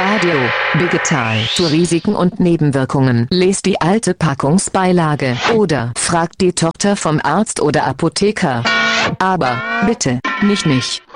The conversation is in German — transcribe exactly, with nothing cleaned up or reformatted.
Radio, Vegetal. Zu Risiken und Nebenwirkungen. Lest die alte Packungsbeilage. Oder fragt die Tochter vom Arzt oder Apotheker. Aber, bitte, nicht mich.